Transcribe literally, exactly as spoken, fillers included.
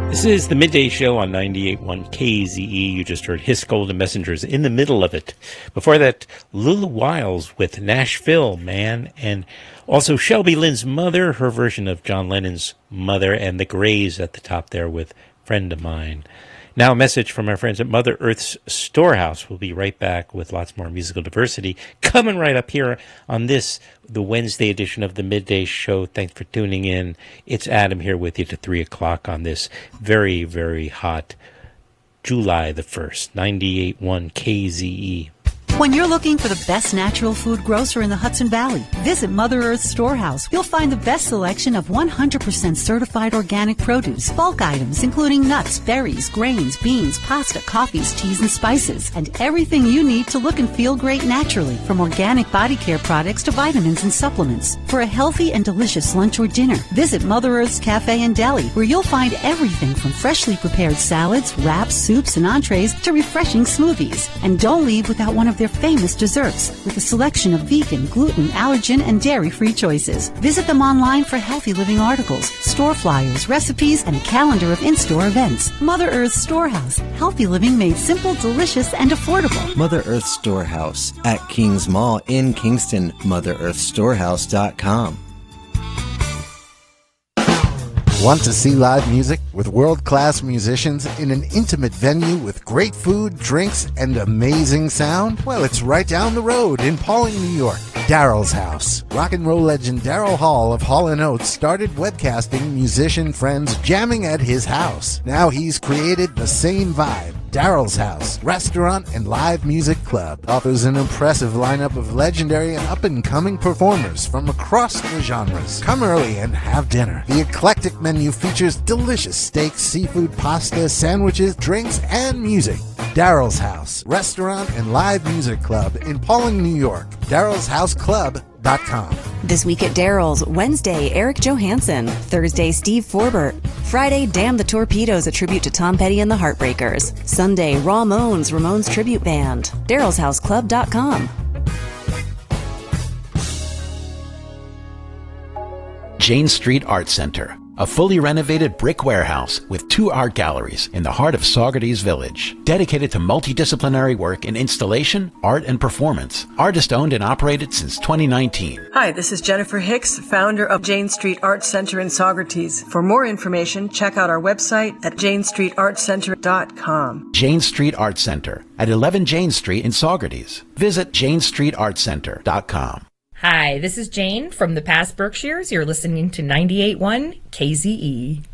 This is the Midday Show on ninety-eight point one K Z E. You just heard His Golden Messengers in the middle of it. Before that, Lula Wiles with Nashville, Man. And also Shelby Lynn's Mother, her version of John Lennon's Mother, and the Grays at the top there with Friend of Mine. Now a message from our friends at Mother Earth's Storehouse. We'll be right back with lots more musical diversity coming right up here on this, the Wednesday edition of the Midday Show. Thanks for tuning in. It's Adam here with you to three o'clock on this very, very hot July the first, ninety-eight point one K Z E. When you're looking for the best natural food grocer in the Hudson Valley, visit Mother Earth's Storehouse. You'll find the best selection of one hundred percent certified organic produce, bulk items including nuts, berries, grains, beans, pasta, coffees, teas, and spices, and everything you need to look and feel great naturally, from organic body care products to vitamins and supplements. For a healthy and delicious lunch or dinner, visit Mother Earth's Cafe and Deli, where you'll find everything from freshly prepared salads, wraps, soups, and entrees to refreshing smoothies. And don't leave without one of their famous desserts with a selection of vegan, gluten, allergen, and dairy-free choices. Visit them online for healthy living articles, store flyers, recipes, and a calendar of in-store events. Mother Earth's Storehouse. Healthy living made simple, delicious, and affordable. Mother Earth Storehouse at Kings Mall in Kingston. Mother Earth Storehouse dot com. Want to see live music with world-class musicians in an intimate venue with great food, drinks, and amazing sound? Well, it's right down the road in Pawling, New York. Daryl's House. Rock and roll legend Daryl Hall of Hall and Oates started webcasting musician friends jamming at his house. Now he's created the same vibe. Daryl's House, restaurant and live music club, offers an impressive lineup of legendary and up-and-coming performers from across the genres. Come early and have dinner. The eclectic menu features delicious steaks, seafood, pasta, sandwiches, drinks, and music. Daryl's House, restaurant and live music club in Pawling, New York. Daryl's House Club dot com. This week at Daryl's, Wednesday, Eric Johansson. Thursday, Steve Forbert. Friday, Damn the Torpedoes, a tribute to Tom Petty and the Heartbreakers. Sunday, Raw Moans, Ramones Tribute Band. Daryl's House Club dot com. Jane Street Art Center, a fully renovated brick warehouse with two art galleries in the heart of Saugerties Village, dedicated to multidisciplinary work in installation, art, and performance. Artist-owned and operated since twenty nineteen. Hi, this is Jennifer Hicks, founder of Jane Street Art Center in Saugerties. For more information, check out our website at jane street art center dot com. Jane Street Art Center at eleven Jane Street in Saugerties. Visit jane street art center dot com. Hi, this is Jane from the past Berkshires. You're listening to ninety-eight point one K Z E.